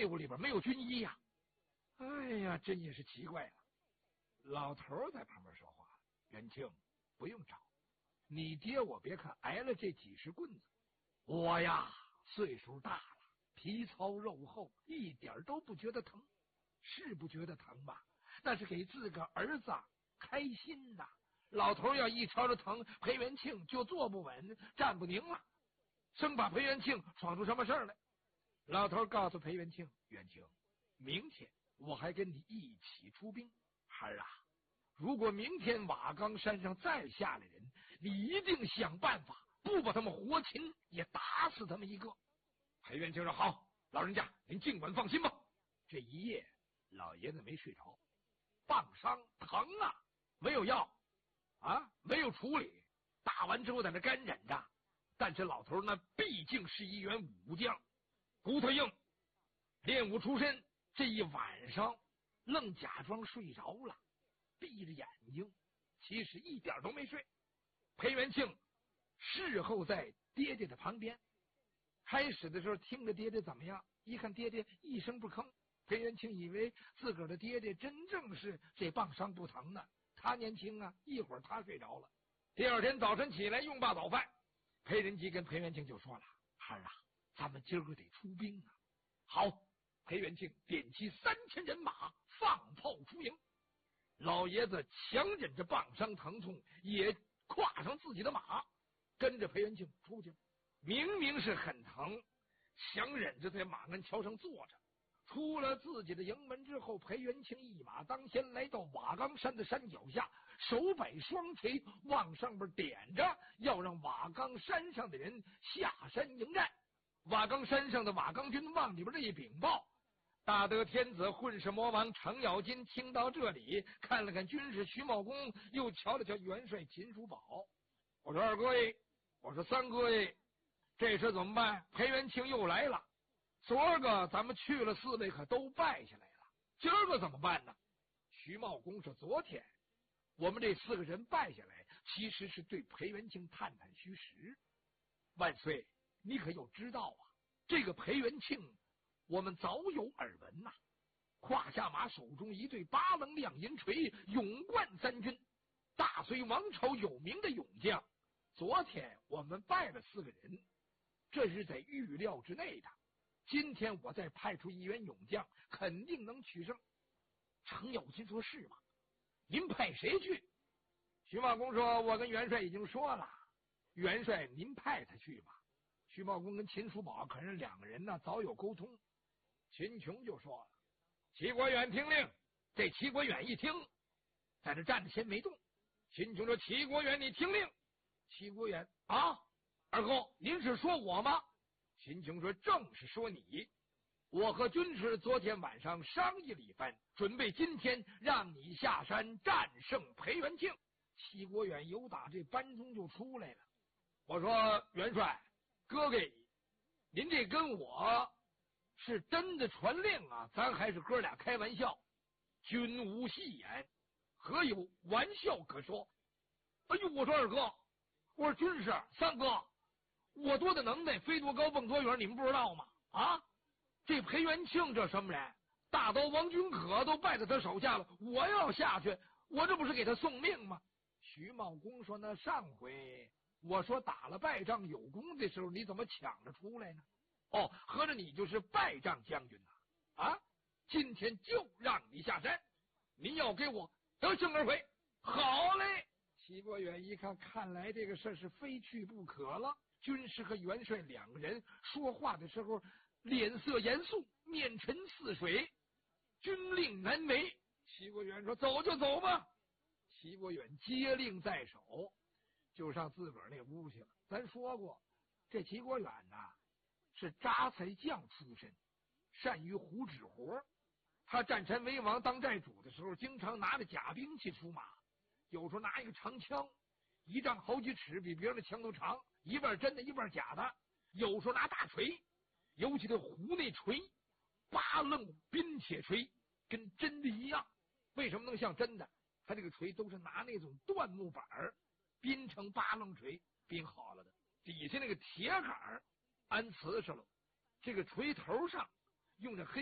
队伍里边没有军医呀。哎呀，真也是奇怪了。老头在旁边说话：“元庆，不用找，你爹我别看挨了这几十棍子，我呀岁数大了，皮糙肉厚，一点都不觉得疼。是不觉得疼吧？那是给自个儿子开心呐。老头要一瞧着疼，裴元庆就坐不稳，站不宁了，生怕裴元庆闯出什么事儿来。老头告诉裴元庆：元庆，明天我还跟你一起出兵。孩儿啊，如果明天瓦岗山上再下来人，你一定想办法，不把他们活擒，也打死他们一个。裴元庆说：好，老人家您尽管放心吧。这一夜老爷子没睡着，棒伤疼啊，没有药啊，没有处理，打完之后在那干忍着。但是老头那毕竟是一员武将，骨头硬，练武出身，这一晚上愣假装睡着了，闭着眼睛，其实一点都没睡。裴元庆事后在爹爹的旁边，开始的时候听着爹爹怎么样，一看爹爹一声不吭，裴元庆以为自个儿的爹爹真正是这棒伤不疼呢，他年轻啊，一会儿他睡着了。第二天早晨起来用罢早饭，裴仁吉跟裴元庆就说了：孩儿啊，咱们今儿个得出兵啊。好，裴元庆点齐3000人马，放炮出营。老爷子强忍着棒伤疼痛，也跨上自己的马，跟着裴元庆出去。明明是很疼，强忍着在马鞍桥上坐着。出了自己的营门之后，裴元庆一马当先来到瓦岗山的山脚下，手摆双锤往上边点着，要让瓦岗山上的人下山迎战。瓦岗山上的瓦岗军往里边这一禀报，大德天子混世魔王程咬金听到这里，看了看军师徐茂公，又瞧了瞧元帅秦叔宝。我说二哥爷，我说三哥爷，这事怎么办？裴元庆又来了，昨儿个咱们去了4位可都败下来了，今儿个怎么办呢？徐茂公说：昨天我们这4个人败下来，其实是对裴元庆探探虚实。万岁，你可有知道啊？这个裴元庆我们早有耳闻呐，胯下马，手中一对8棱亮银锤，勇冠3军，大隋王朝有名的勇将。昨天我们败了4个人，这是在预料之内的。今天我再派出一员勇将，肯定能取胜。程咬金说：是吗？您派谁去？徐茂公说：我跟元帅已经说了，元帅您派他去吧。徐茂公跟秦叔宝可是2个人呢，早有沟通。秦琼就说了：齐国远听令。这齐国远一听，在这站着先没动。秦琼说：齐国远你听令。齐国远啊，二哥您是说我吗？秦琼说：正是说你。我和军师昨天晚上商议了一番，准备今天让你下山战胜裴元庆。齐国远由打这班中就出来了。我说：元帅哥给您这跟我是真的传令啊，咱还是哥俩开玩笑？君无戏言，何有玩笑可说？哎呦，我说二哥，我说军师三哥，我多大能耐，飞多高蹦多远，你们不知道吗？啊，这裴元庆这什么人？大刀王君可都败在他手下了，我要下去，我这不是给他送命吗？徐茂公说：那上回我说打了败仗有功的时候，你怎么抢着出来呢？哦，合着你就是败仗将军呐？啊，今天就让你下山，你要给我得胜而回。好嘞！齐国远一看，看来这个事是非去不可了。军师和元帅2个人说话的时候，脸色严肃，面沉似水，军令难违。齐国远说：走就走吧。齐国远接令在手，就上自个儿那屋去了。咱说过，这齐国远呐，是扎才将出身，善于胡指活。他战陈为王当寨主的时候，经常拿着假兵器出马，有时候拿一个长枪，1丈好几尺，比别人的枪都长，一半真的一半假的。有时候拿大锤，尤其这胡那锤8棱冰铁锤，跟真的一样。为什么能像真的？他这个锤都是拿那种椴木板编成8棱锤编好了的，底下那个铁杆安瓷实了，这个锤头上用着黑